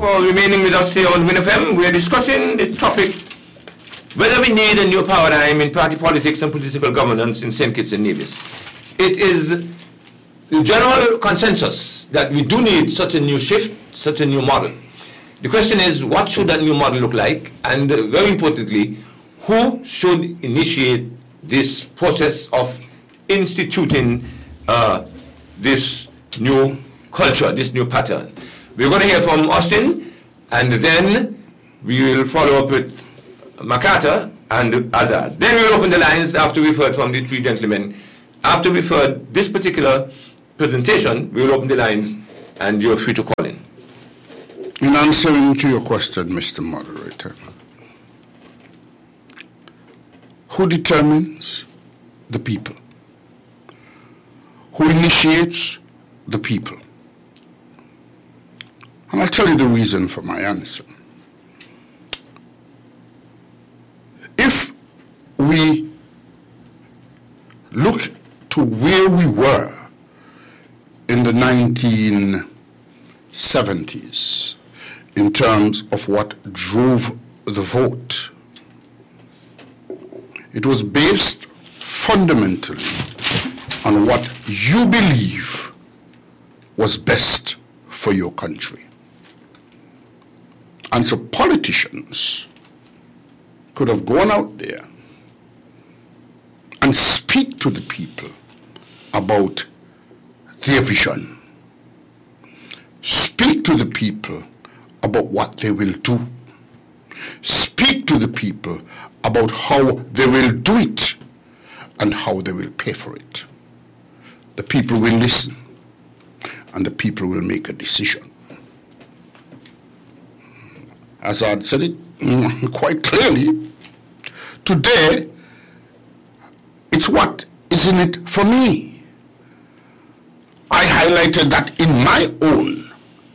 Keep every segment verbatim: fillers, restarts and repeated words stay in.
for remaining with us here on Win F M. We are discussing the topic whether we need a new paradigm in party politics and political governance in Saint Kitts and Nevis. It is the general consensus that we do need such a new shift, such a new model. The question is, what should that new model look like? And uh, very importantly, who should initiate this process of instituting uh, this new culture, this new pattern? We're going to hear from Austin, and then we will follow up with MacArthur and Azad. Then we'll open the lines after we've heard from the three gentlemen. After we've heard this particular presentation, we'll open the lines, and you're free to call in. In answering to your question, Mister Moderator, who determines? The people. Who initiates? The people. And I'll tell you the reason for my answer. If we look to where we were in the nineteen seventies in terms of what drove the vote, it was based fundamentally on what you believe was best for your country. And so politicians could have gone out there and speak to the people about their vision. Speak to the people about what they will do. Speak to the people about how they will do it and how they will pay for it. The people will listen, and the people will make a decision. As I said it quite clearly, today, it's what is in it for me. I highlighted that in my own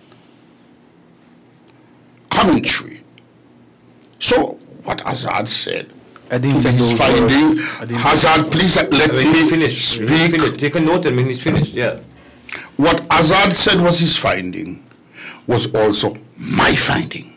commentary. So, what Azad said, I didn't say his finding, Azad, please let when me he's finished, speak. When he's finished. Take a note and when he's finished, yeah. What Azad said was his finding, was also my finding.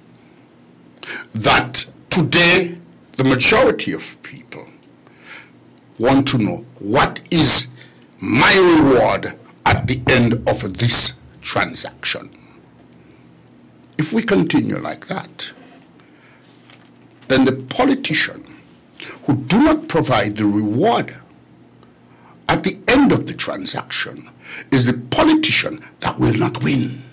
That today, the majority of people want to know what is my reward at the end of this transaction. If we continue like that, then the politician who do not provide the reward at the end of the transaction is the politician that will not win.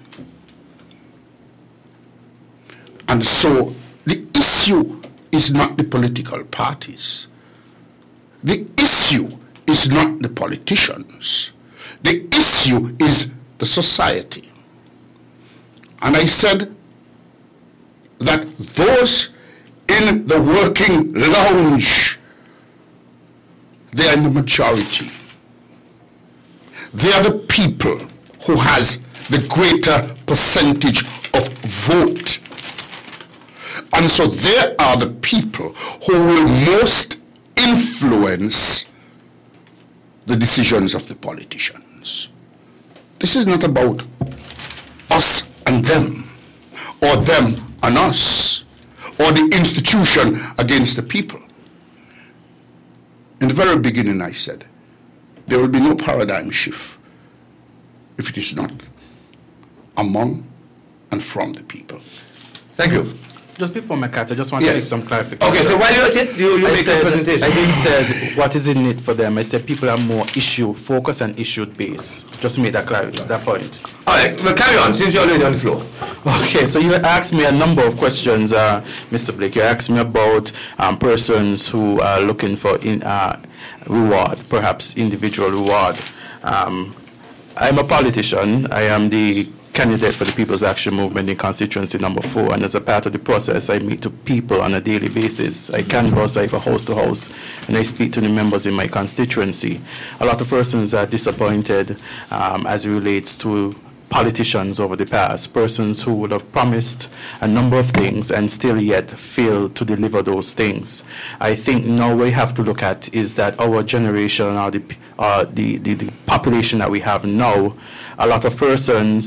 And so the issue is not the political parties. The issue is not the politicians. The issue is the society. And I said that those in the working lounge, they are in the majority. They are the people who has the greater percentage of vote. And so they are the people who will most influence the decisions of the politicians. This is not about us and them, or them and us, or the institution against the people. In the very beginning I said, there will be no paradigm shift if it is not among and from the people. Thank you. Just before MacArthur, I just want Yes. to make some clarification. Okay, so while you're at it, you, you I make said, a presentation. I didn't say what is in it for them. I said people are more issue focused and issue based. Just to make that clarity, that point. All right, well, carry on, since you're already on the floor. Okay, so you asked me a number of questions, uh, Mister Blake. You asked me about um, persons who are looking for in, uh, reward, perhaps individual reward. Um, I'm a politician. I am the candidate for the People's Action Movement in constituency number four, and as a part of the process, I meet to people on a daily basis. I canvass, I go house to house, and I speak to the members in my constituency. A lot of persons are disappointed um, as it relates to politicians over the past, persons who would have promised a number of things and still yet failed to deliver those things. I think now we have to look at is that our generation, or the, uh, the, the, the population that we have now, a lot of persons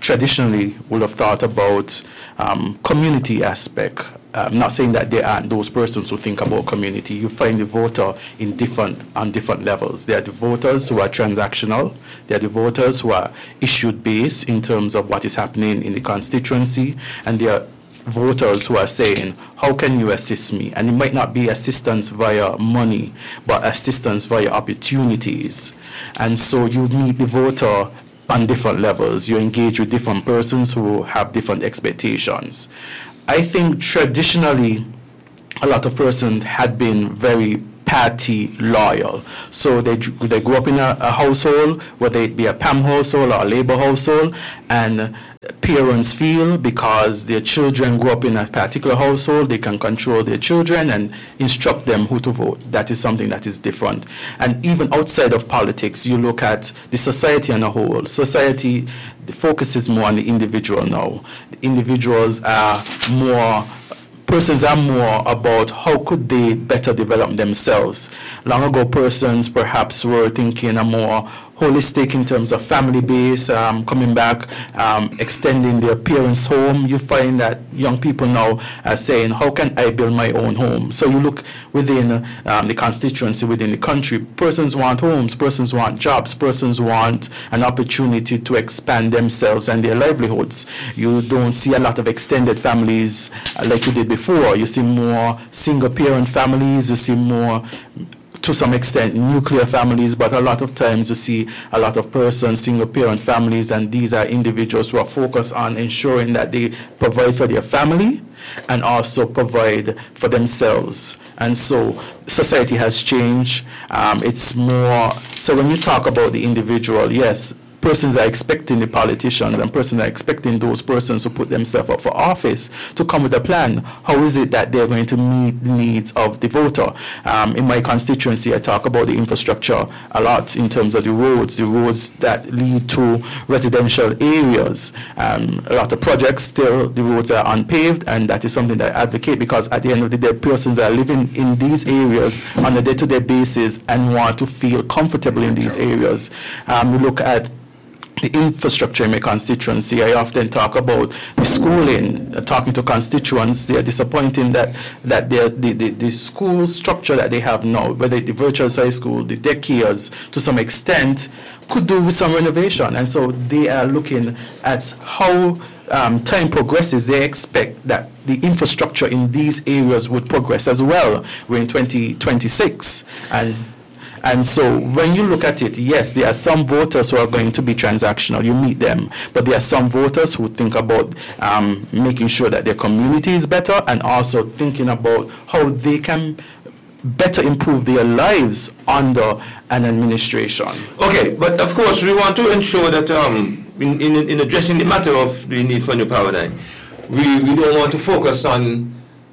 traditionally would have thought about um, community aspect. I'm not saying that there aren't those persons who think about community. You find the voter in different on different levels. There are the voters who are transactional. There are the voters who are issue-based in terms of what is happening in the constituency, and there are voters who are saying, how can you assist me? And it might not be assistance via money, but assistance via opportunities. And so you meet the voter on different levels. You engage with different persons who have different expectations. I think traditionally, a lot of persons had been very party loyal. So they they grew up in a, a household, whether it be a P A M household or a Labour household, and parents feel because their children grew up in a particular household, they can control their children and instruct them who to vote. That is something that is different. And even outside of politics, you look at the society as a whole. Society, the focus is more on the individual now. The individuals are more Persons are more about how could they better develop themselves. Long ago, persons perhaps were thinking a more holistic in terms of family base, um, coming back, um, extending their parents' home. You find that young people now are saying, how can I build my own home? So you look within um, the constituency, within the country, persons want homes, persons want jobs, persons want an opportunity to expand themselves and their livelihoods. You don't see a lot of extended families uh, like you did before. You see more single-parent families, you see more, to some extent, nuclear families, but a lot of times you see a lot of persons, single-parent families, and these are individuals who are focused on ensuring that they provide for their family and also provide for themselves. And so society has changed. Um, it's more, so when you talk about the individual, yes, persons are expecting the politicians and persons are expecting those persons who put themselves up for office to come with a plan. How is it that they're going to meet the needs of the voter? Um, in my constituency, I talk about the infrastructure a lot in terms of the roads, the roads that lead to residential areas. Um, a lot of projects still, the roads are unpaved, and that is something that I advocate because at the end of the day, persons are living in these areas on a day-to-day basis and want to feel comfortable in these areas. Um, we look at the infrastructure in my constituency. I often talk about the schooling, uh, talking to constituents. They are disappointing that that the, the, the school structure that they have now, whether the virtual high school, the daycares, to some extent, could do with some renovation. And so they are looking at how um, time progresses. They expect that the infrastructure in these areas would progress as well. We're in twenty twenty-six. And And so when you look at it, yes, there are some voters who are going to be transactional. You meet them. But there are some voters who think about um, making sure that their community is better and also thinking about how they can better improve their lives under an administration. Okay, but of course we want to ensure that um, in, in, in addressing the matter of the need for a new paradigm, we, we don't want to focus on,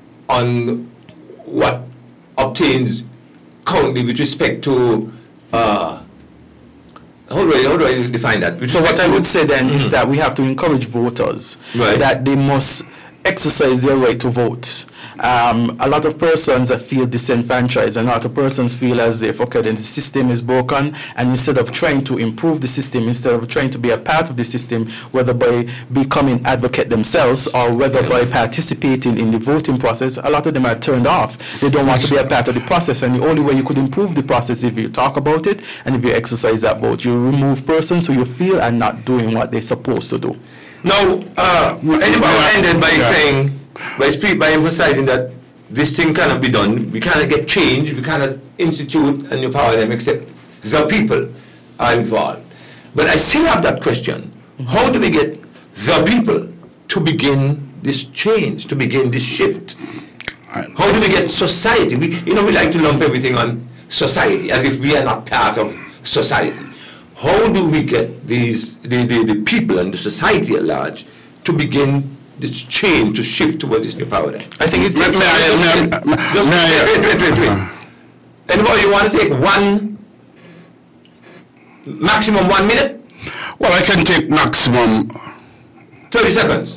on what obtains currently with respect to, uh, how do I, how do I define that? With so what I would say then mm-hmm. is that we have to encourage voters right. that they must exercise their right to vote. Um, a lot of persons feel disenfranchised, and a lot of persons feel as if, okay, then the system is broken, and instead of trying to improve the system, instead of trying to be a part of the system, whether by becoming advocate themselves or whether yeah. by participating in the voting process, a lot of them are turned off. They don't want to be a part of the process, and the only way you could improve the process is if you talk about it and if you exercise that vote. You remove persons who you feel are not doing what they're supposed to do. Now, uh, anybody ended by yeah. saying, by speak, by emphasizing that this thing cannot be done, we cannot get change, we cannot institute a new paradigm except the people are involved. But I still have that question. How do we get the people to begin this change, to begin this shift? How do we get society? We, you know, we like to lump everything on society as if we are not part of society. How do we get these the, the, the people and the society at large to begin this change, to shift towards this new paradigm? I think it takes... Just, just, wait, wait, wait, wait, wait. Anybody, you want to take one, maximum one minute? Well, I can take maximum... thirty seconds.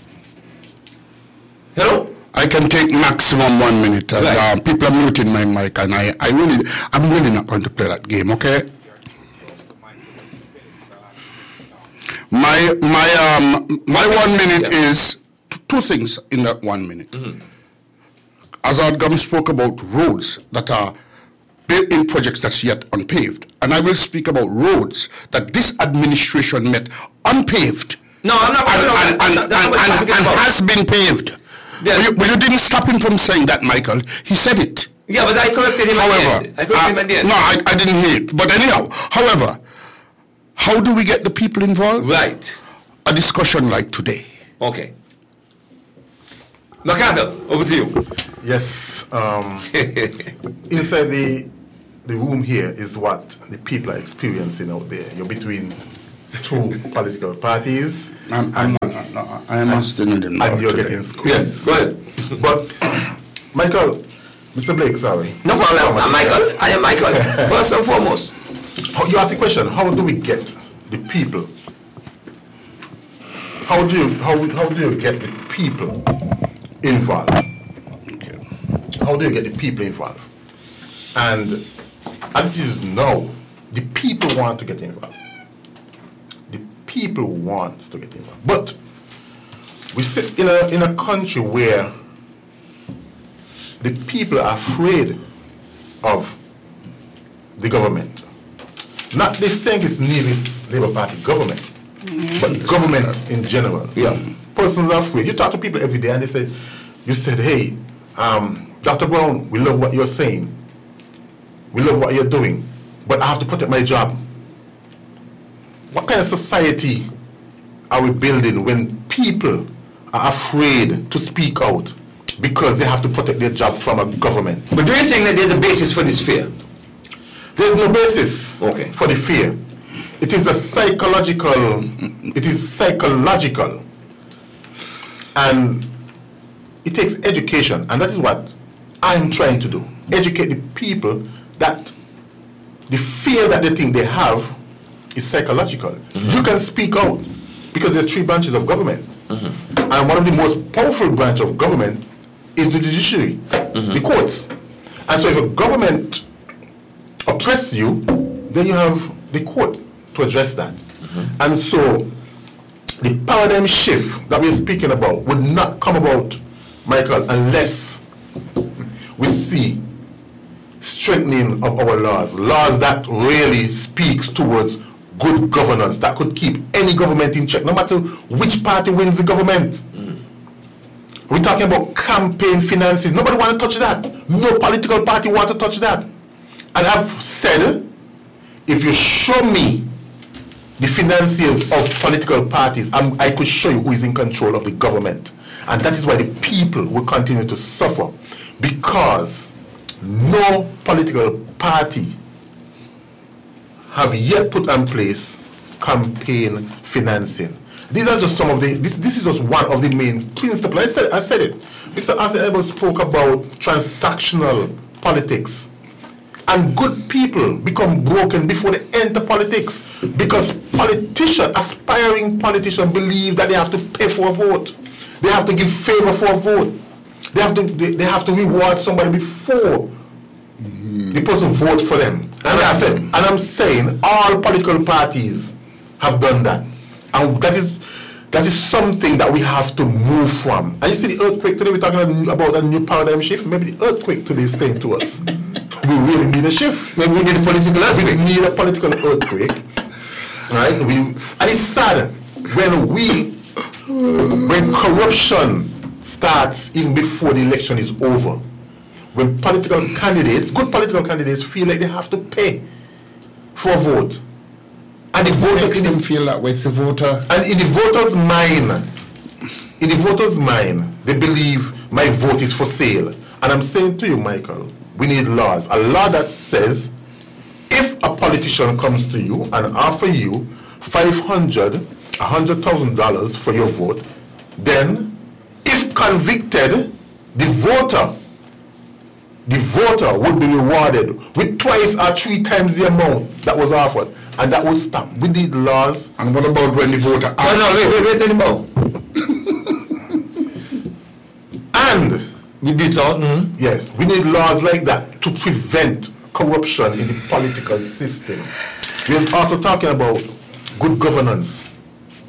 Hello? I can take maximum one minute. And, right. uh, people are muting my mic, and I, I really, I'm really not going to play that game, okay? My my um my one minute Yeah. is t- two things in that one minute. Azad Gum spoke about roads that are built in projects that's yet unpaved, and I will speak about roads that this administration met unpaved No, I'm not. and, no, and, that's and, not- that's and, not what and, I'm and talking about. has been paved. Yeah. But, you, but you didn't stop him from saying that, Michael. He said it. Yeah, but I corrected him However, at the end. I corrected him uh, at the end. no, I, I didn't hear it. But anyhow, however, how do we get the people involved? Right. A discussion like today. Okay. MacArthur, over to you. Yes, um, inside the the room here is what the people are experiencing out there. You're between two political parties, I'm, I'm, not, no, I am not standing in and you're today. getting Yes, squeezed. go ahead. But, Michael, Mister Blake, sorry. No problem. I'm Michael. I am Michael. First and foremost. How- You asked the question, how do we get the people? How do you, how, how do you get the people involved? Okay. How do you get the people involved? And as it is now, the people want to get involved. The people want to get involved. But we sit in a, in a country where the people are afraid of the government. Not this saying it's Nevis Labour Party government, but government in general. Yeah. Persons are afraid. You talk to people every day and they say, you said, hey, um, Doctor Brown, we love what you're saying. We love what you're doing, but I have to protect my job. What kind of society are we building when people are afraid to speak out because they have to protect their job from a government? But do you think that there's a basis for this fear? There's no basis Okay. for the fear. It is a psychological, it is psychological. And it takes education, and that is what I'm trying to do. Educate the people that the fear that they think they have is psychological. You can speak out because there's three branches of government. And one of the most powerful branch of government is the judiciary, the courts. And so if a government oppress you, then you have the court to address that. And so the paradigm shift that we're speaking about would not come about, Michael, unless we see strengthening of our laws, laws that really speaks towards good governance, that could keep any government in check, no matter which party wins the government. We're talking about campaign finances. Nobody want to touch that. No political party want to touch that. And I've said, if you show me the financiers of political parties, I'm, I could show you who is in control of the government. And that is why the people will continue to suffer, because no political party have yet put in place campaign financing. These are just some of the, this, this is just one of the main principles. I said, I said it. Mister Arthur spoke about transactional politics. And good people become broken before they enter politics, because politicians, aspiring politicians, believe that they have to pay for a vote. They have to give favor for a vote. They have to, they, they have to reward somebody before the person vote for them. And, I said, and I'm saying all political parties have done that. And that is that is something that we have to move from. And you see the earthquake today, we're talking about a new paradigm shift. Maybe the earthquake today is saying to us, we really need a shift. Maybe we need a political earthquake. We need a political earthquake. Right? We, and it's sad when we, when corruption starts even before the election is over. When political candidates, good political candidates, feel like they have to pay for a vote. And the voter Makes them feel that way. It's the voter. And in the voter's mind, in the voter's mind, they believe my vote is for sale. And I'm saying to you, Michael, we need laws. A law that says if a politician comes to you and offer you five hundred, a hundred thousand dollars for your vote, then if convicted, the voter, the voter would be rewarded with twice or three times the amount that was offered. And that will stop. We need laws. And what about when the voter asks? No, no, wait, wait, wait anymore. And We need laws. Mm-hmm. yes, we need laws like that to prevent corruption in the political system. We're also talking about good governance.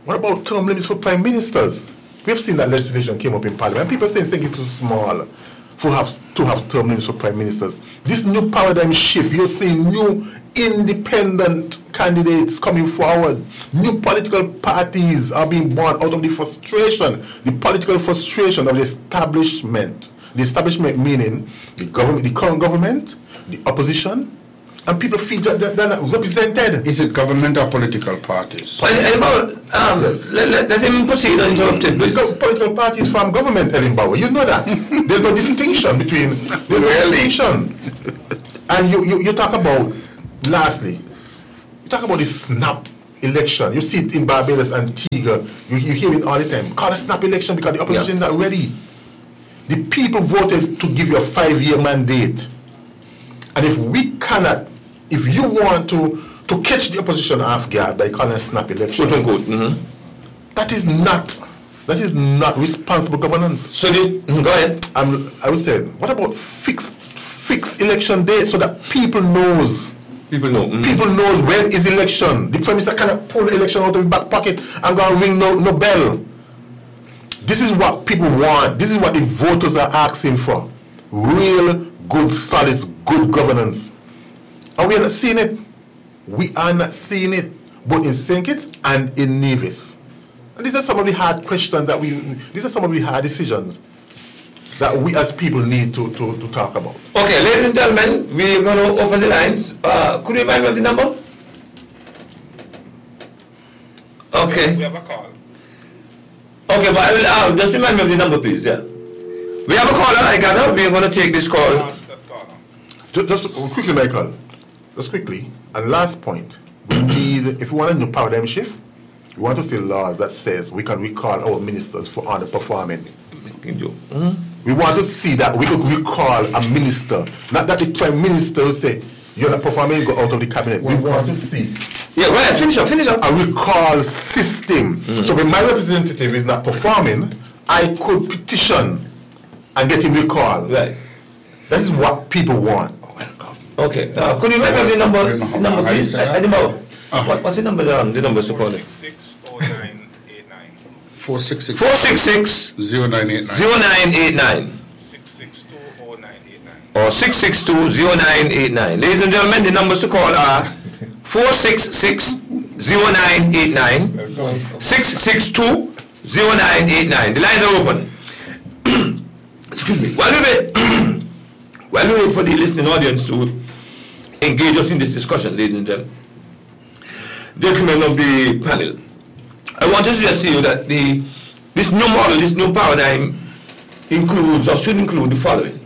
What about term limits for prime ministers? We have seen that legislation came up in Parliament. And people saying think it's too small for have to have term limits for prime ministers. This new paradigm shift, you're seeing new independent candidates coming forward. New political parties are being born out of the frustration, the political frustration of the establishment. The establishment meaning the government, the current government, the opposition, and people feel that they're not represented. Is it government or political parties? Well, Edinburgh, um, Yes. let, let, let him proceed uninterrupted, please. Because political parties from government, Edinburgh, you know that. There's no distinction between, there's no distinction. And you, you, you talk about, lastly, you talk about this snap election. You see it in Barbados and Antigua, you, you hear it all the time. Call a snap election because the opposition is Yeah. not ready. The people voted to give you a five-year mandate. And if we cannot, if you want to, to catch the opposition off guard by calling a snap election, Quote unquote. Mm-hmm. that is not that is not responsible governance. So, the, mm, go ahead. I'm, I would say, what about fixed fixed election date so that people knows People know. Mm-hmm. people knows when is election. The Prime Minister cannot pull the election out of his back pocket and go and ring no, no bell. This is what people want. This is what the voters are asking for. Real, good, solid, good governance. And we are not seeing it. We are not seeing it, both in Saint Kitts and in Nevis. And these are some of the hard questions that we, these are some of the hard decisions that we as people need to, to, to talk about. Okay, ladies and gentlemen, we're going to open the lines. Uh, could you remind me of the number? Okay. We have a call. Okay, but I will, uh, just remind me of the number, please. Yeah. We have a caller, I gather. We're going to take this call. Last that caller. Just, just quickly, Michael. Just quickly. And last point. We need, if we want a new paradigm shift, we want to see laws that says we can recall our ministers for underperforming. We want to see that we could recall a minister. Not that the prime minister will say, you're not performing, go out of the cabinet. We want to see Yeah, go ahead. Finish up, finish up. a recall system. So when my representative is not performing, I could petition and get him recalled. Right. That is what people want. Okay. Uh, could you remind me of the number, You know how number high please? is that? At the moment. Uh-huh. What, what's the number, um, the number to call it? six oh nine eight nine. four six six four six six zero nine eight nine. zero nine eight nine six six two oh nine eight nine. or six six two zero nine eight nine. Ladies and gentlemen, the numbers to call are four six six zero nine eight nine, six six two zero nine eight nine. The lines are open. Excuse me. While we wait, while we wait for the listening audience to engage us in this discussion, ladies and gentlemen, gentlemen of the panel, I want to suggest to you that the this new model, this new paradigm includes or should include the following.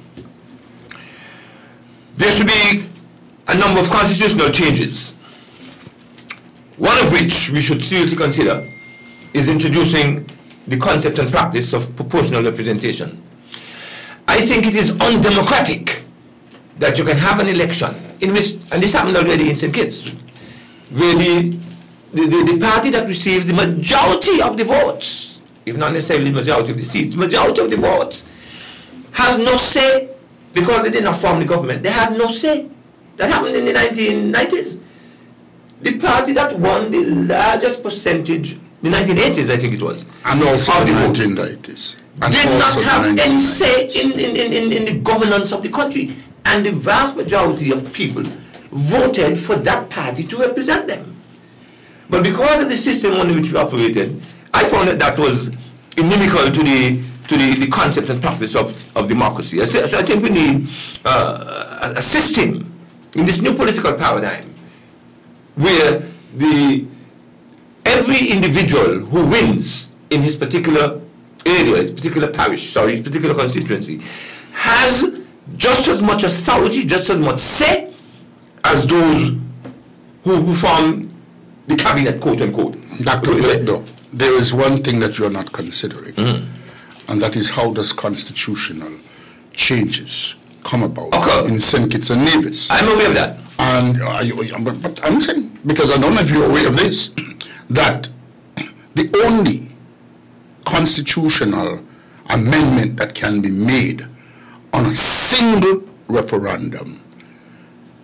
There should be a number of constitutional changes, one of which we should seriously consider is introducing the concept and practice of proportional representation. I think it is undemocratic that you can have an election in which, and this happened already in Saint Kitts, where the, the, the, the party that receives the majority of the votes, if not necessarily the majority of the seats, majority of the votes, has no say because they did not form the government. They had no say. That happened in the nineteen nineties. The party that won the largest percentage, the nineteen eighties I think it was, And also of the the vote, nineteen nineties. And did not also the have any nineteen say nineties. in, in, in, in, in the governance of the country. And the vast majority of people voted for that party to represent them. But because of the system under which we operated, I found that that was inimical to the to the, the concept and practice of, of democracy. So, so I think we need uh, a, a system in this new political paradigm where the every individual who wins in his particular area, his particular parish, sorry, his particular constituency, has just as much authority, just as much say as those who, who form the cabinet, quote unquote. Doctor Bleddo, there is one thing that you are not considering, and that is how does constitutional changes come about Okay. in Saint Kitts and Nevis. I'm aware of that. And uh, you- but, but I'm saying, because I don't know if you're aware of this, that the only constitutional amendment that can be made on a single referendum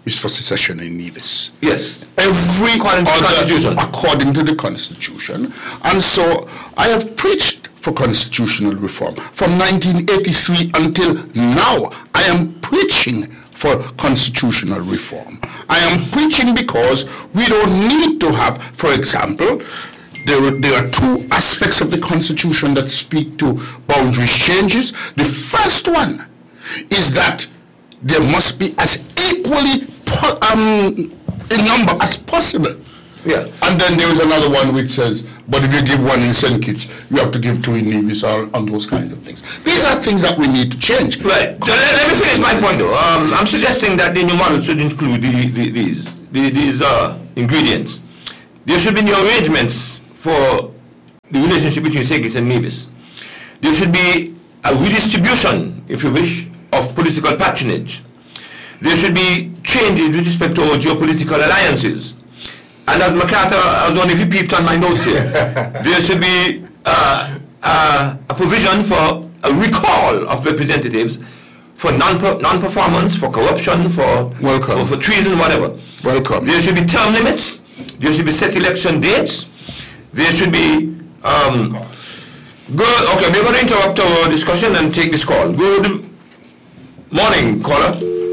is for secession in Nevis. Yes. Every According to the other, Constitution. according to the Constitution. And so I have preached for constitutional reform. From nineteen eighty-three until now, I am preaching for constitutional reform. I am preaching because we don't need to have, for example, there, there are two aspects of the Constitution that speak to boundaries changes. The first one is that there must be as equally po- um, in number as possible. Yeah. And then there is another one which says, but if you give one in Saint Kitts, you have to give two in Nevis, or on those kinds of things. These are things that we need to change. Right. So let, let me finish my point, though. Um, I'm suggesting that the new model should include the, the, these the, these uh, ingredients. There should be new arrangements for the relationship between Saint Kitts and Nevis. There should be a redistribution, if you wish, of political patronage. There should be changes with respect to our geopolitical alliances. And as MacArthur, I was wondering if he peeped on my notes here, there should be uh, uh, a provision for a recall of representatives for non non-performance, for corruption, for, Welcome. for, for treason, whatever. Welcome. There should be term limits. There should be set election dates. There should be... Um, good. Okay, we're going to interrupt our discussion and take this call. Good morning, caller.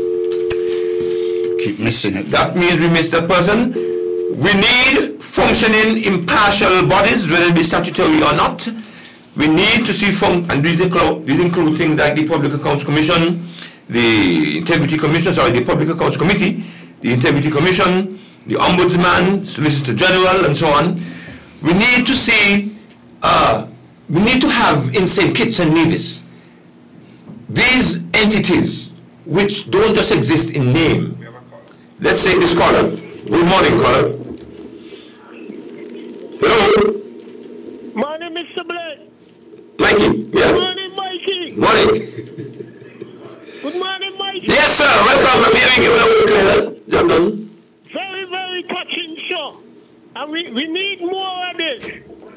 Keep missing it. That means we missed that person. We need functioning impartial bodies, whether it be statutory or not. We need to see from, and these include, these include things like the Public Accounts Commission, the Integrity Commission, sorry, the Public Accounts Committee, the Integrity Commission, the Ombudsman, Solicitor General, and so on. We need to see, uh, we need to have in Saint Kitts and Nevis these entities which don't just exist in name. Let's say this caller. Good morning, caller. Hello? Morning, Mister Blake. Mikey, yeah. Good morning, Mikey. Morning. Good morning, Mikey. Yes, sir. Welcome. I'm hearing you. Gentlemen. Very, very touching show. And we, we need more of this.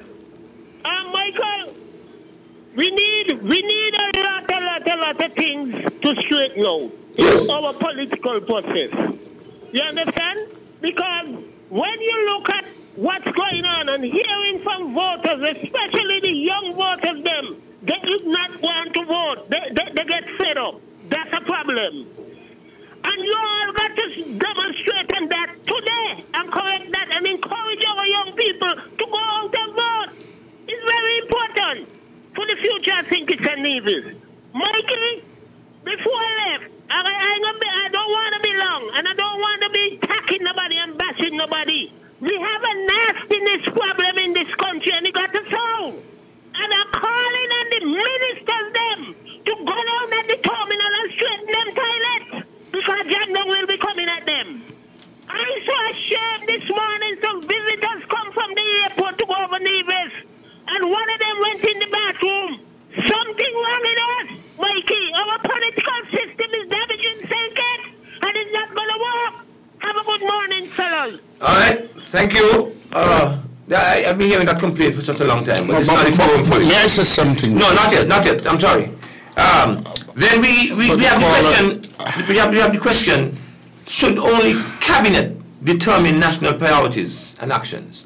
And Michael, we need we need a lot, a lot, a lot of things to straighten out Yes. our political process. You understand? Because when you look at what's going on and hearing from voters, especially the young voters, them, they do not want to vote. They, they, they get fed up. That's a problem. And you all got to demonstrate on that today and correct that and encourage our young people to go out and vote. It's very important for the future, I think it's a Nevis. Mikey, before I left, I, I, ain't gonna be, I don't want to be long, and I don't want to be attacking nobody and bashing nobody. We have a nastiness problem in this country, and it got to solve. And I'm calling on the ministers them to go down at the terminal and straighten them toilets, because Jandong will be coming at them. I saw a shame this morning, some visitors come from the airport to go over Nevis, and one of them went in the bathroom. Something wrong with us, Mikey. Our political system is damaging Saint Kitts, and it's not going to work. Have a good morning, fellas. All right. Thank you. Uh, I, I've been hearing that complaint for such a long time, but No, it's but- not the forum for May I it. say something? No, not yet. Not yet. I'm sorry. Um, then we, we, we have the question, we have, we have the question, should only cabinet determine national priorities and actions?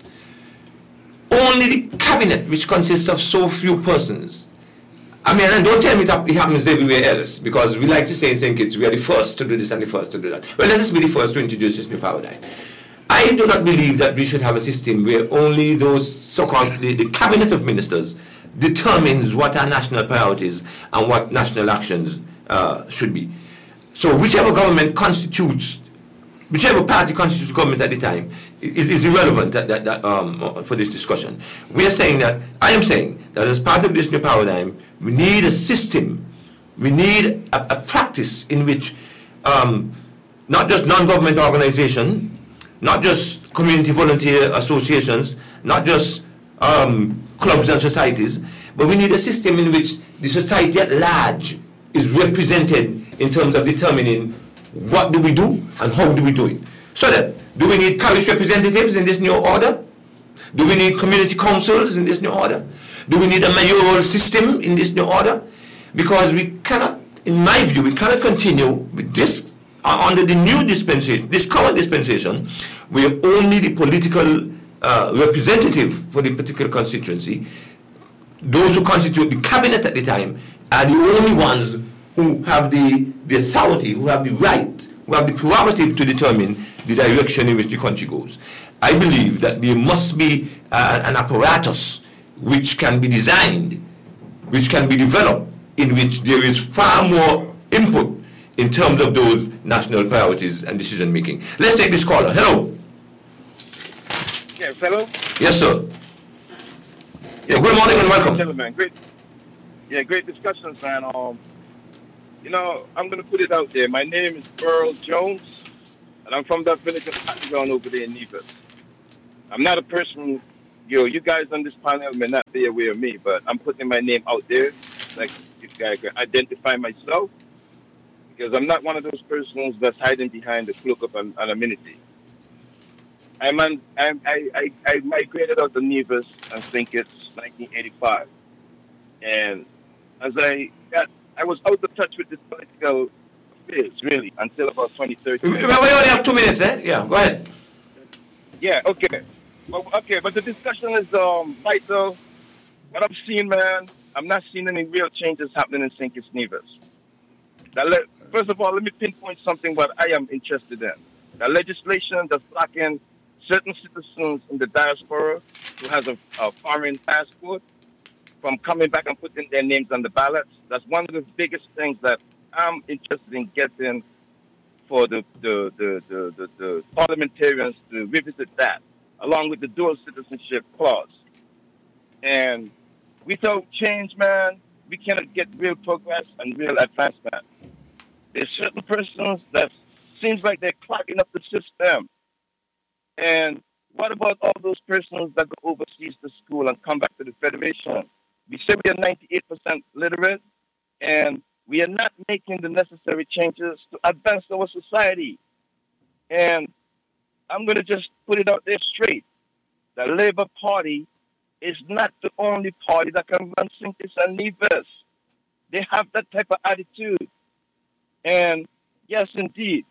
Only the cabinet, which consists of so few persons. I mean, and don't tell me that it happens everywhere else, because we like to say in Saint Kitts, we are the first to do this and the first to do that. Well, let us be the first to introduce this new paradigm. I do not believe that we should have a system where only those so-called, the, the cabinet of ministers determines what are national priorities and what national actions uh, should be. So whichever government constitutes, whichever party constitutes government at the time, is, is irrelevant that, that, that, um, for this discussion. We are saying that, I am saying that as part of this new paradigm, we need a system, we need a, a practice in which um, not just non-government organization, not just community volunteer associations, not just um, clubs and societies, but we need a system in which the society at large is represented in terms of determining what do we do and how do we do it. So that, do we need parish representatives in this new order? Do we need community councils in this new order? Do we need a mayoral system in this new order? Because we cannot, in my view, we cannot continue with this uh, under the new dispensation, this current dispensation, where only the political uh, representative for the particular constituency, those who constitute the cabinet at the time, are the only ones who have the, the authority, who have the right, who have the prerogative to determine the direction in which the country goes. I believe that there must be uh, an apparatus which can be designed, which can be developed, in which there is far more input in terms of those national priorities and decision making. Let's take this caller. Hello. Yes, hello. Yes, sir. Yeah, good morning and welcome. Gentlemen, great. Yeah, great discussions, man. Um, you know, I'm gonna put it out there. My name is Earl Jones, and I'm from that village of Patton over there in Nevis. I'm not a person, you know, you guys on this panel may not be aware of me, but I'm putting my name out there, like if you guys can identify myself, because I'm not one of those persons that's hiding behind the cloak of an- anonymity. I'm, an, I'm I, I, I migrated out to Nevis, I think it's nineteen eighty-five, and as I got, I was out of touch with this political affairs, really, until about twenty thirteen. We, we only have two minutes, eh? Yeah, go ahead. Yeah, okay. Well, okay, but the discussion is um, vital. What I'm seeing, man, I'm not seeing any real changes happening in Saint Kitts Nevis. Now, let, first of all, let me pinpoint something what I am interested in. The legislation that's blocking certain citizens in the diaspora who has a, a foreign passport from coming back and putting their names on the ballots. That's one of the biggest things that I'm interested in getting for the the, the, the, the, the parliamentarians to revisit that, along with the dual citizenship clause. And without change, man, we cannot get real progress and real advancement. There's certain persons that seems like they're clogging up the system. And what about all those persons that go overseas to school and come back to the Federation? We say we are ninety-eight percent literate, and we are not making the necessary changes to advance our society. And I'm going to just put it out there straight. The Labour Party is not the only party that can run Saint Kitts and Nevis. They have that type of attitude. And yes, indeed,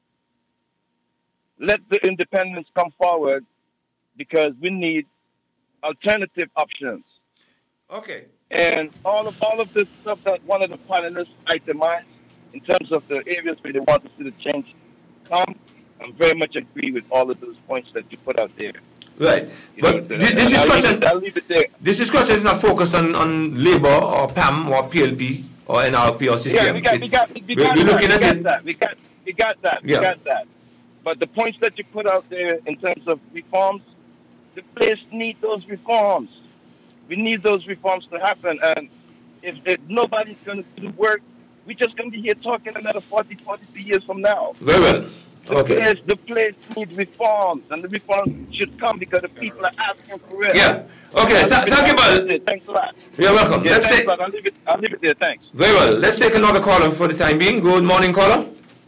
let the independents come forward, because we need alternative options. Okay. And all of all of this stuff that one of the panelists itemized in terms of the areas where they want to see the change come, I very much agree with all of those points that you put out there. Right. You But know, thi- this I'll leave discussion, it- I'll leave it there. this discussion is not focused on, on Labour or P A M or P L P or N R P or C C M. Yeah, we got, we got, we We're- got we're that. looking we at got it. that. We got, we got that. Yeah. We got that. But the points that you put out there in terms of reforms, the place needs those reforms. We need those reforms to happen. And if, if nobody's going to do the work, we're just going to be here talking another forty, forty-two years from now. Very well. The, Okay. place, the place needs reforms, and the reforms should come because the people are asking for it. Yeah. Okay. Th- thank you, Bal. Thanks a lot. You're welcome. Yeah, Let's thanks take, a lot. I'll leave it, I'll leave it there. Thanks. very well. Let's take another caller for the time being. Good morning, caller.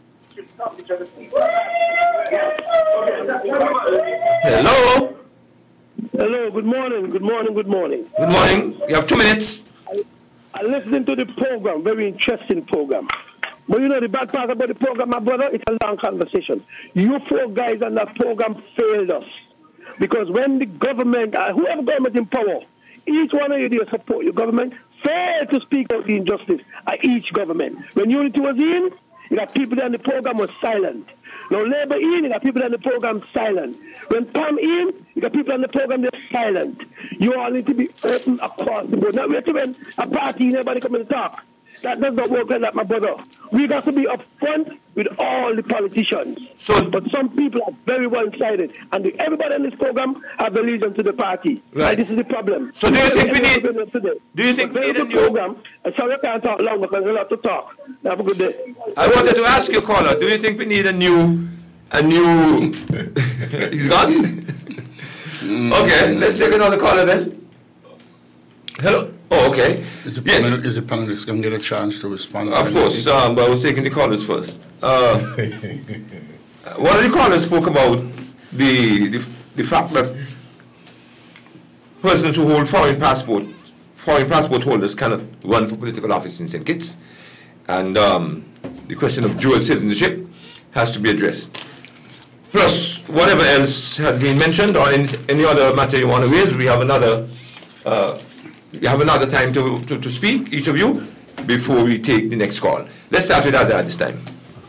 Hello. Hello, good morning, good morning, good morning. Good morning. You have two minutes. I listened to the program, very interesting program. But you know the bad part about the program, my brother, it's a long conversation. You four guys on that program failed us. Because when the government, uh, whoever government in power, each one of you there support your government, failed to speak out the injustice at each government. When Unity was in, you got people that in the program was silent. Now Labour in, you got people in the program silent. When P A M in, you got people in the program they're silent. You all need to be open across the board. Not wait till when a party, nobody come and talk. That does not work like that, my brother. We got to be upfront with all the politicians. So- but some people are very one-sided, and the, everybody in this program have allegiance to the party. Right. And this is the problem. So do you think we need- Today. do you think But we need very a good new- program? I'm sorry I can't talk long because there's a lot to talk. Have a good day. I wanted to ask you, caller, do you think we need a new, a new, he's gone? Okay, let's take another caller then. Hello? Oh, okay. Is the, Yes, panel, is the panelists going to get a chance to respond? of course, um, but I was taking the callers first. Uh, one of the callers spoke about the, the, the fact that persons who hold foreign passport, foreign passport holders cannot run for political office in Saint Kitts, and um, the question of dual citizenship. has to be addressed. Plus, whatever else has been mentioned or in, any other matter you want to raise, we have another uh, we have another time to, to, to speak, each of you, before we take the next call. Let's start with Azad this time.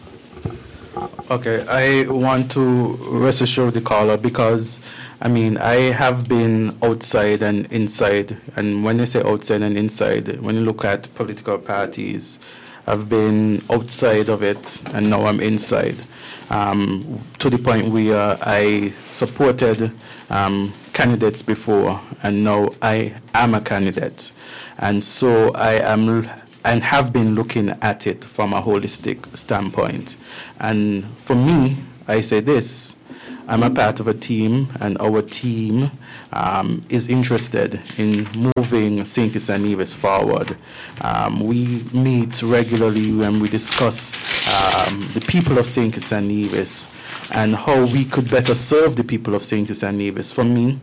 Okay, I want to rest assure the caller because, I mean, I have been outside and inside, and when I say outside and inside, when you look at political parties, I've been outside of it, and now I'm inside, um, to the point where I supported um, candidates before, and now I am a candidate. And so I am and have been looking at it from a holistic standpoint. And for me, I say this, I'm a part of a team, and our team um, is interested in moving Saint Kitts and Nevis forward. Um, we meet regularly when we discuss um, the people of Saint Kitts and Nevis and how we could better serve the people of Saint Kitts and Nevis. For me,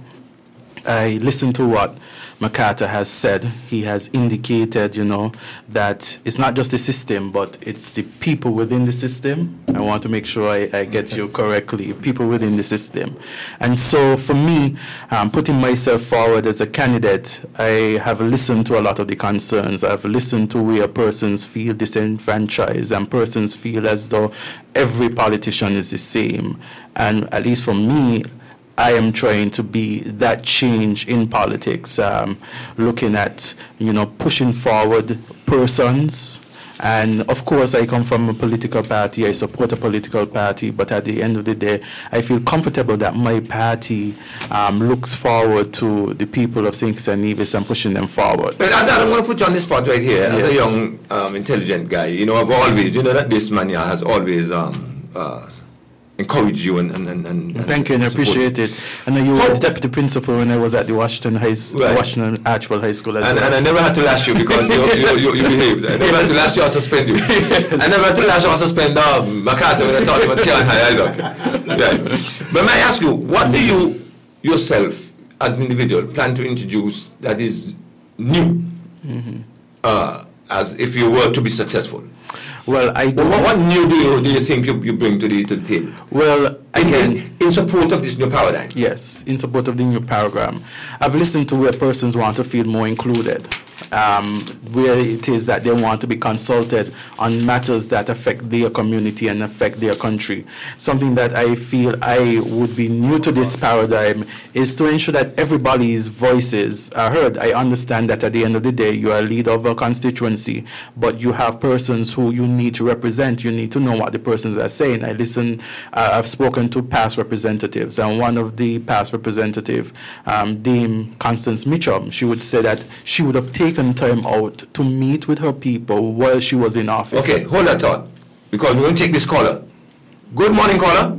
I listen to what MacArthur has said. He has indicated, you know, that it's not just the system, but it's the people within the system. I want to make sure I, I get you correctly, people within the system. And so for me, um, putting myself forward as a candidate, I have listened to a lot of the concerns. I've listened to where persons feel disenfranchised and persons feel as though every politician is the same. And at least for me, I am trying to be that change in politics, um, looking at, you know, pushing forward persons. And of course, I come from a political party. I support a political party. But at the end of the day, I feel comfortable that my party um, looks forward to the people of Saint Kitts and Nevis and pushing them forward. But Azad, I'm going to put you on this spot right here. As Yes. a young, um, intelligent guy, you know, I've always, you know, that this man here has always um, uh, encourage you and, and, and, and Thank you, and I appreciate it. I know you were the deputy principal when I was at the Washington High School, Right. Washington Archwell High School as And, well. and I never had to lash you because you, you, you, you behaved. I never had to lash you or suspend you. I never had to lash or suspend um, MacArthur when I talked about Kellen High either. Right. But may I ask you, what do you yourself as an individual plan to introduce that is new Mm-hmm. uh, as if you were to be successful? Well, I do. What, what new do you, do you think you, you bring to the, to the table? Well, again, In, in support of this new paradigm? yes, in support of the new program. I've listened to where persons want to feel more included, um, where it is that they want to be consulted on matters that affect their community and affect their country. Something that I feel I would be new to this paradigm is to ensure that everybody's voices are heard. I understand that at the end of the day, you are a leader of a constituency, but you have persons who you need to represent. You need to know what the persons are saying. I listen, uh, I've spoken to past representatives, and one of the past representative, um, Dame Constance Mitchum, she would say that she would have taken time out to meet with her people while she was in office. Okay, hold that thought, because we're going to take this caller. Good morning, caller.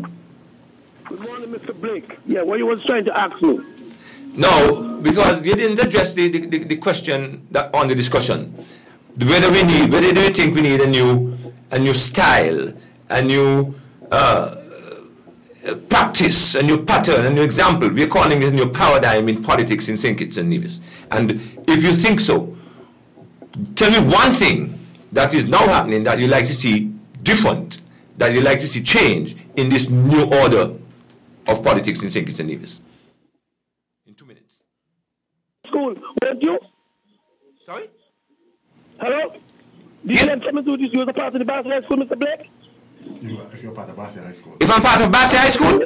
Good morning, Mister Blake. Yeah, what you was trying to ask me? No, because you didn't address the, the, the, the question that on the discussion. Whether we need, whether do you think we need a new, a new style, a new uh, practice, a new pattern, a new example. We're calling it a new paradigm in politics in Saint Kitts and Nevis. And if you think so, tell me one thing that is now happening that you like to see different, that you like to see change in this new order of politics in Saint Kitts and Nevis. In two minutes. School, weren't you? Sorry? Hello? Did Yeah. you let someone do this? You was a part of the Basel High School, Mister Blake? You, if you're part of Bassett High School. If I'm part of Bassi High School?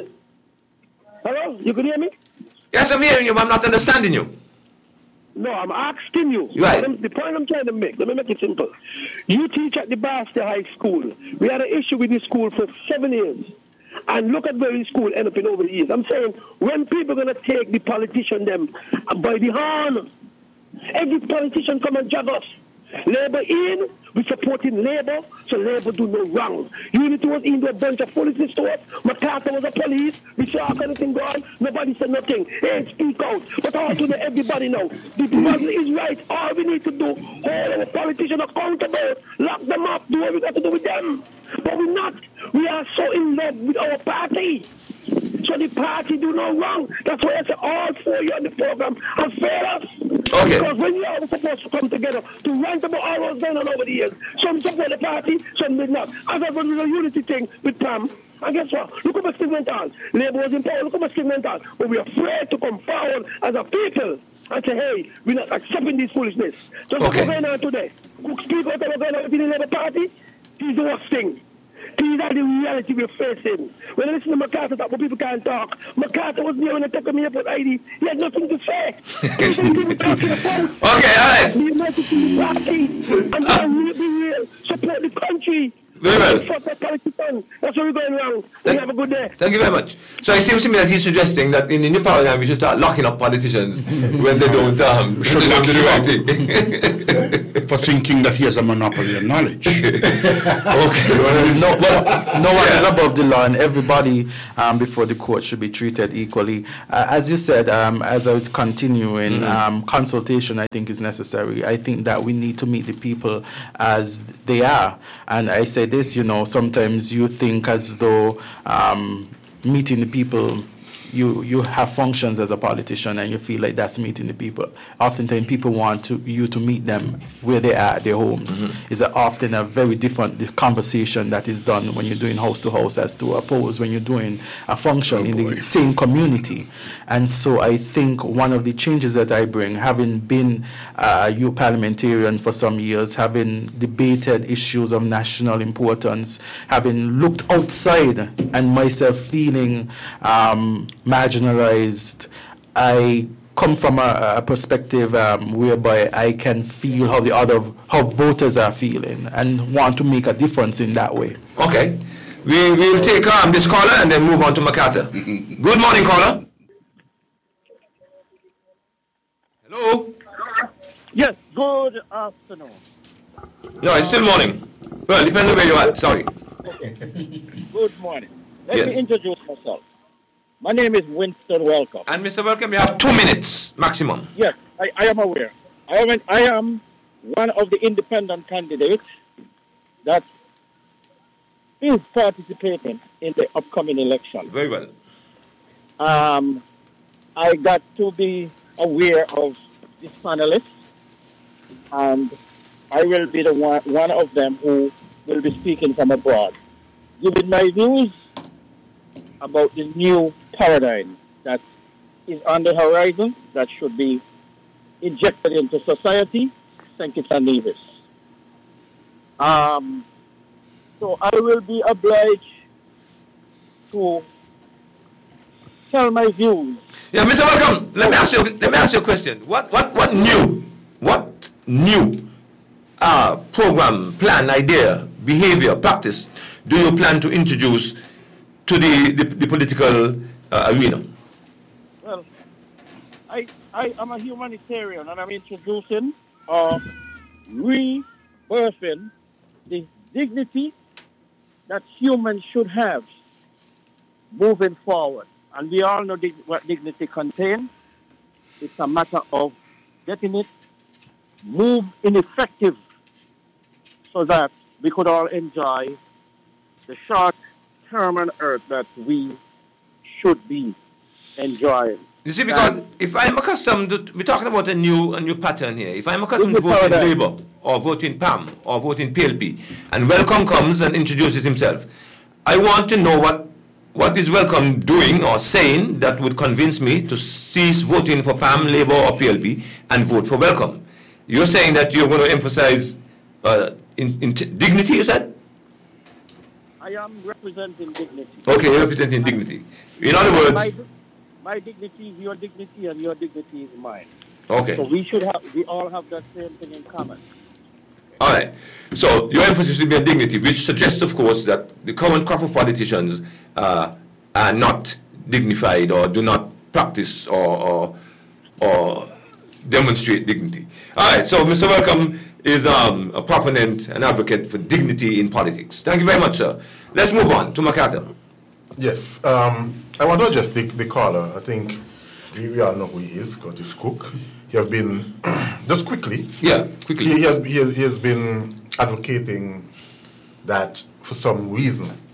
Hello? You can hear me? Yes, I'm hearing you, but I'm not understanding you. No, I'm asking you. Right. Let me- The point I'm trying to make, let me make it simple. You teach at the Basel High School. We had an issue with the school for seven years. And look at where the school ended up in over the years. I'm saying, when people are going to take the politician them by the horn, every politician come and drag us. Labour in, we supporting Labour, so Labour do no wrong. Unity was into a bunch of police stores. MacArthur was a police. We saw anything going. Nobody said nothing. Hey, speak out. But all to the everybody now. The president is right. All we need to do, hold our politicians accountable, lock them up, do what we got to do with them. But we're not. We are so in love with our party. So the party do no wrong. That's why I say all four of you on the program have failed us. Okay. Because when you are supposed to come together to rant about all what's going on over the years, some support the party, some did not. As I was a unity thing with Pam, and guess what? Look at Stigmental. Labour was in power, look at Stigmental. But we're afraid to come forward as a people and say, hey, we're not accepting this foolishness. So what's Okay. going on today? Cook speak out what's going on within the Labour Party. This is the worst thing. These are the reality we're facing. When I listen to MacArthur talk, but people can't talk. MacArthur was there when they took me up with I D. He had nothing to say. People talking about Okay, all right. the United Party and uh, be real. Support the country. Very well. Fuck that politician. That's where we're going wrong. We have a good day. Thank you very much. So it seems to me that he's suggesting that in the new paradigm we should start locking up politicians when they don't um, Should they don't do the lock right thing. For thinking that he has a monopoly on knowledge. Okay. Well, No, well, no one is above the law, and everybody um, before the court should be treated equally. Uh, as you said, um, as I was continuing, um, consultation I think is necessary. I think that we need to meet the people as they are. And I say this, you know, sometimes you think as though um, meeting the people, you you have functions as a politician and you feel like that's meeting the people. Oftentimes people want to, you to meet them where they are at their homes. Mm-hmm. It's a, often a very different conversation that is done when you're doing house to house as to oppose when you're doing a function Oh, in boy. the same community. And so I think one of the changes that I bring, having been a youth parliamentarian for some years, having debated issues of national importance, having looked outside and myself feeling um, marginalized, I come from a, a perspective um, whereby I can feel how the other, how voters are feeling and want to make a difference in that way. Okay. We will take um, this caller and then move on to MacArthur. Good morning, caller. Hello? Yes, good afternoon. No, it's still morning. Well, depends on where you're at. Sorry. Good morning. Let Yes. me introduce myself. My name is Winston Welcome. And Mister Welcome, you have two minutes maximum. Yes, I, I am aware. I am, I am one of the independent candidates that is participating in the upcoming election. Very well. Um, I got to be aware of this panelist, and I will be the one, one of them who will be speaking from abroad, giving my views about the new paradigm that is on the horizon that should be injected into society, Saint Kitts and Nevis. Um, so I will be obliged to tell my views. Yeah, Mister Welcome, let me ask you let me ask you a question. What what what new what new uh, program, plan, idea, behavior, practice do you plan to introduce to the, the, the political uh, arena? Well, I I am a humanitarian and I'm introducing or rebirthing the dignity that humans should have moving forward. And we all know dig- what dignity contains. It's a matter of getting it moved in effective so that we could all enjoy the short term on earth that we should be enjoying. You see, because if I'm accustomed to, we're talking about a new a new pattern here. If I'm accustomed to This is voting paradigm. Labour or voting P A M or voting P L P, and Welcome comes and introduces himself, I want to know what what is Welcome doing or saying that would convince me to cease voting for P A M, Labour or P L P and vote for Welcome. You're saying that you're going to emphasize uh, in, in dignity, you said? I am representing dignity. Okay, you're representing dignity. In other words, My, my dignity is your dignity and your dignity is mine. okay. So we should have, we all have that same thing in common. All right. So your emphasis will be on dignity, which suggests, of course, that the current crop of politicians uh, are not dignified or do not practice or, or or demonstrate dignity. All right. So Mister Welcome is um, a proponent and advocate for dignity in politics. Thank you very much, sir. Let's move on to MacArthur. Yes, um, I want to just take the caller. I think we, we all know who he is, Curtis Cook. He has been, just quickly, Yeah, quickly. he, he, has, he, has, he has been advocating that for some reason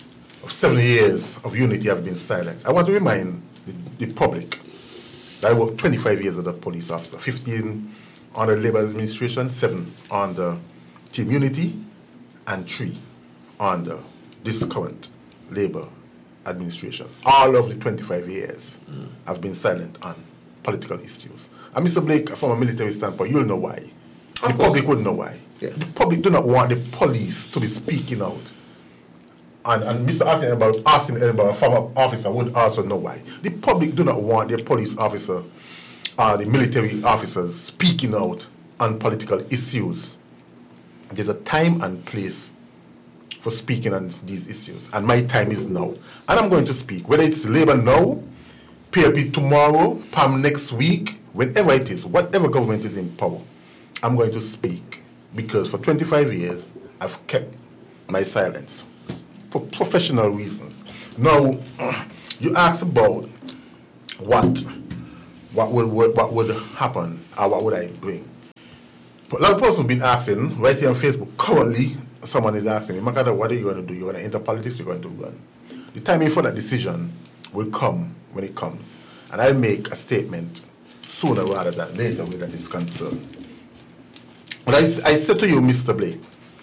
of seven years of unity have been silent. I want to remind the, the public that I worked twenty-five years as a police officer, fifteen under Labour administration, seven under Team Unity, and three under this current Labour administration. All of the twenty-five years mm. have been silent on political issues. And Mister Blake, from a military standpoint, you'll know why. Of the course. Public would know why. Yeah. The public do not want the police to be speaking out. And, and Mister Austin about Austin Edinburgh, a former officer, would also know why. The public do not want their police officer or the military officers speaking out on political issues. There's a time and place for speaking on these issues. And my time is now. And I'm going to speak. Whether it's Labour now, P L P tomorrow, P A M next week, whenever it is, whatever government is in power, I'm going to speak. Because for twenty-five years, I've kept my silence. For professional reasons. Now, you asked about what, what would what would happen or what would I bring. But a lot of people have been asking, right here on Facebook, currently, someone is asking me, Makata, what are you going to do? You're going to enter politics, you're going to run. The timing for that decision will come when it comes. And I'll make a statement sooner rather than later where that is concerned. But I, I said to you, Mister Blake,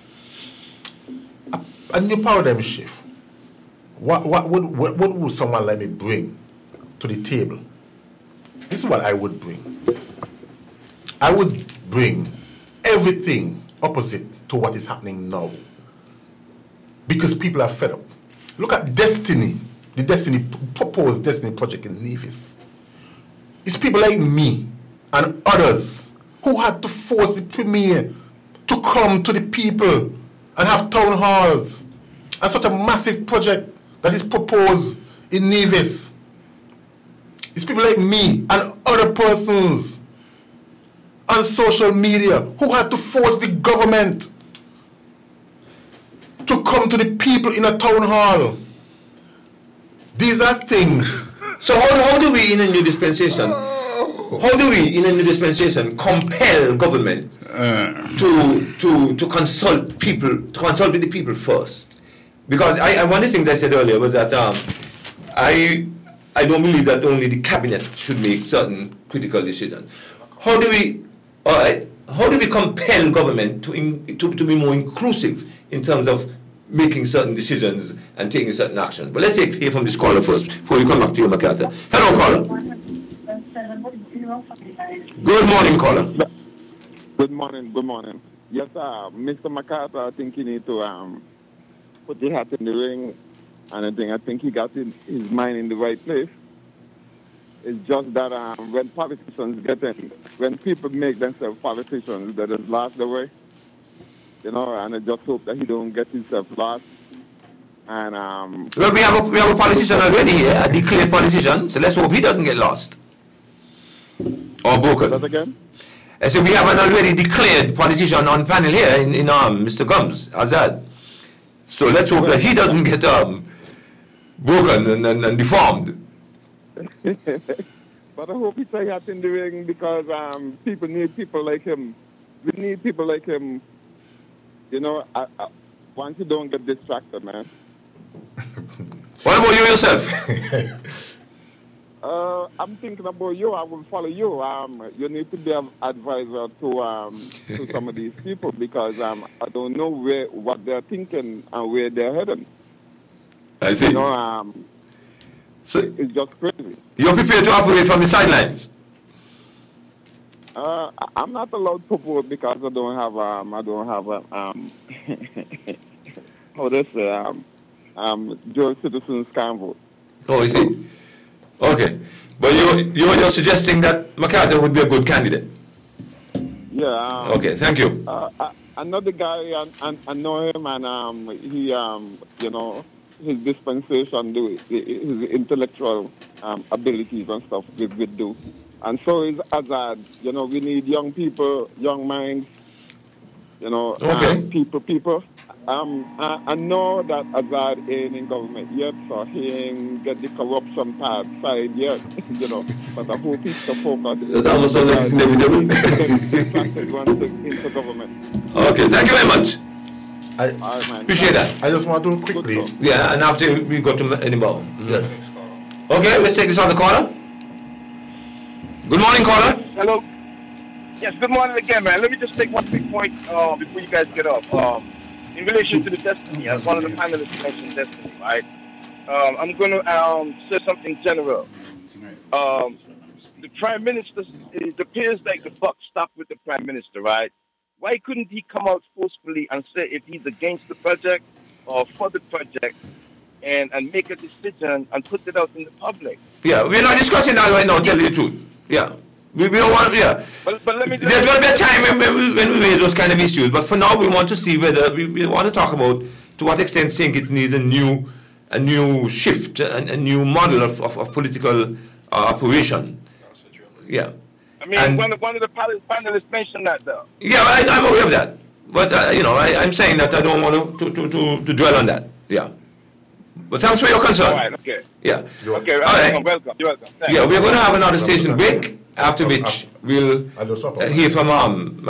a, a new paradigm shift. What, what, would, what, what would someone like me bring to the table? This is what I would bring. I would bring everything opposite to what is happening now. Because people are fed up. Look at Destiny, the Destiny proposed Destiny project in Nevis. It's people like me and others who had to force the Premier to come to the people and have town halls. And such a massive project that is proposed in Nevis. It's people like me and other persons on social media who had to force the government to come to the people in a town hall. These are things. So how, how do we in a new dispensation, how do we in a new dispensation compel government uh. to, to, to consult people, to consult with the people first? Because I, I, one of the things I said earlier was that um, I, I don't believe that only the cabinet should make certain critical decisions. How do we, all right, how do we compel government to, in, to, to be more inclusive in terms of making certain decisions and taking certain action? But let's take hear from this caller first before we come back to you, MacArthur. Hello, caller. Good morning, caller. Good morning. Good morning. Yes, uh, Mister MacArthur, I think you need to um, put your hat in the ring, and I think I think he got his, his mind in the right place. It's just that um, when politicians get in, when people make themselves politicians, they just lost their way. You know, and I just hope that he don't get himself lost. And um, well, we have a, we have a politician already here, a declared politician. So let's hope he doesn't get lost or broken. That again? I said we have an already declared politician on panel here in, in um, Mister Gums, Azad. So let's hope that he doesn't get um, broken and, and, and deformed. But I hope he stays out in the ring because um, people need people like him. We need people like him. You know, I, I, once you don't get distracted, man. What about you yourself? uh, I'm thinking about you. I will follow you. Um, you need to be an advisor to um, to some of these people because um, I don't know where what they're thinking and where they're heading. I see. You know, um, so it's just crazy. You're prepared to operate from the sidelines? Uh, I'm not allowed to vote because I don't have um I don't have a um how do I say um um dual citizens can't vote. Oh, you see. Okay, but you you you're suggesting that MacArthur would be a good candidate. Yeah. Um, okay, thank you. Uh, uh, another guy I, I, I know him and um he um you know his dispensation do his intellectual um abilities and stuff with with do. And so is Azad. You know, we need young people, young minds, you know, okay. um, people, people. Um, I, I know that Azad ain't in government yet, so he ain't get the corruption part side yet, you know. But I hope he's the focus. That's almost so like it's inevitable. Into government. Okay, thank you very much. I, All right, man. Appreciate that. I just want to quickly. Good talk. Yeah, and after we go to Edinburgh. Yes. Okay, let's take this on the caller. Good morning, caller. Hello. Yes, good morning again, man. Let me just make one quick point uh, before you guys get off. Um, in relation to the Destiny, as one of the panelists mentioned Destiny, right? Um, I'm going to um, say something general. Um, the Prime Minister, it appears like the buck stopped with the Prime Minister, right? Why couldn't he come out forcefully and say if he's against the project or for the project and, and make a decision and put it out in the public? Yeah, we're not discussing that right now, tell you the truth. Yeah. We, we don't want, yeah. But, but let me There's going to be a time when, when, we, when we raise those kind of issues, but for now we want to see whether, we, we want to talk about to what extent Saint Kitts needs a new a new shift, a, a new model of, of, of political uh, operation. Yeah. I mean, And- one of, one of the panel- panelists mentioned that, though. Yeah, I, I'm aware of that. But, uh, you know, I, I'm saying that I don't want to, to, to, to dwell on that. Yeah. But thanks for your concern. All right, okay. Yeah. Okay, All welcome, right. welcome. You're welcome. Thanks. Yeah, we're going to have another station break, after which we'll I'll just stop. uh, hear from um,